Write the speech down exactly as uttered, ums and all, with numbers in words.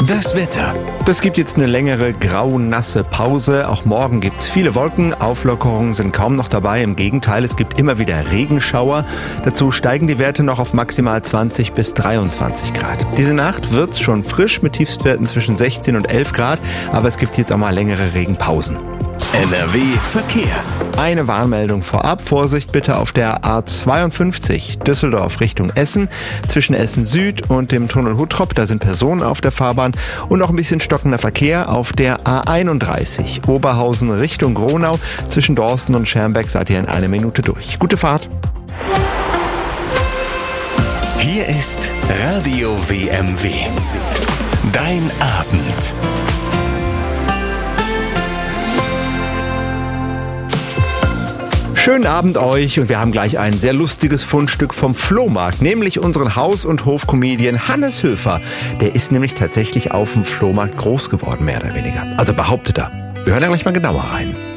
Das Wetter. Das gibt jetzt eine längere grau-nasse Pause. Auch morgen gibt's viele Wolken. Auflockerungen sind kaum noch dabei. Im Gegenteil, es gibt immer wieder Regenschauer. Dazu steigen die Werte noch auf maximal zwanzig bis dreiundzwanzig Grad. Diese Nacht wird's schon frisch mit Tiefstwerten zwischen sechzehn und elf Grad. Aber es gibt jetzt auch mal längere Regenpausen. N R W Verkehr. Eine Warnmeldung vorab. Vorsicht bitte auf der A zweiundfünfzig Düsseldorf Richtung Essen. Zwischen Essen Süd und dem Tunnel Huttrop, da sind Personen auf der Fahrbahn. Und noch ein bisschen stockender Verkehr auf der A einunddreißig Oberhausen Richtung Gronau. Zwischen Dorsten und Schermbeck seid ihr in einer Minute durch. Gute Fahrt. Hier ist Radio W M W. Dein Abend. Schönen Abend euch und wir haben gleich ein sehr lustiges Fundstück vom Flohmarkt, nämlich unseren Haus- und Hofcomedian Hannes Höfer. Der ist nämlich tatsächlich auf dem Flohmarkt groß geworden, mehr oder weniger. Also behauptet er. Wir hören ja gleich mal genauer rein.